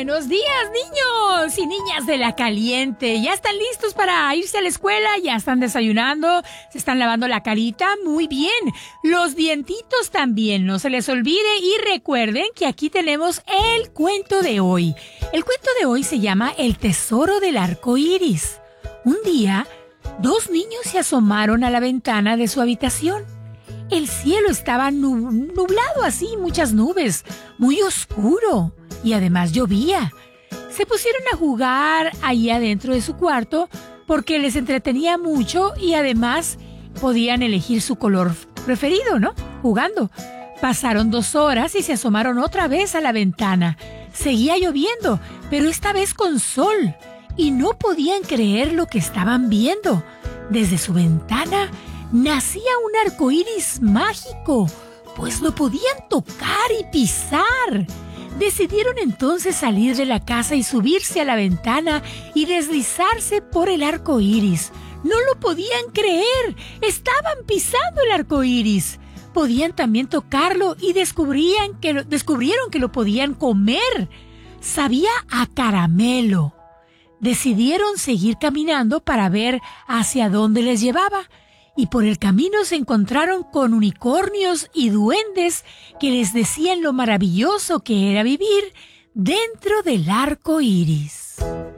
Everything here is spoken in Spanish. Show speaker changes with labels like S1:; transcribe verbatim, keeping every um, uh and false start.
S1: Buenos días, niños y niñas de la caliente. ¿Ya están listos para irse a la escuela? ¿Ya están desayunando? ¿Se están lavando la carita? Muy bien. Los dientitos también, no se les olvide. Y recuerden que aquí tenemos el cuento de hoy. El cuento de hoy se llama El tesoro del arco iris. Un día, dos niños se asomaron a la ventana de su habitación. El cielo estaba nublado así, muchas nubes, muy oscuro, y además llovía. Se pusieron a jugar ahí adentro de su cuarto porque les entretenía mucho y además podían elegir su color preferido, ¿no? Jugando. Pasaron dos horas y se asomaron otra vez a la ventana. Seguía lloviendo, pero esta vez con sol, y no podían creer lo que estaban viendo. Desde su ventana nacía un arco iris mágico, pues lo podían tocar y pisar. Decidieron entonces salir de la casa y subirse a la ventana y deslizarse por el arco iris. No lo podían creer, estaban pisando el arco iris. Podían también tocarlo y descubrían que lo, descubrieron que lo podían comer. Sabía a caramelo. Decidieron seguir caminando para ver hacia dónde les llevaba. Y por el camino se encontraron con unicornios y duendes que les decían lo maravilloso que era vivir dentro del arco iris.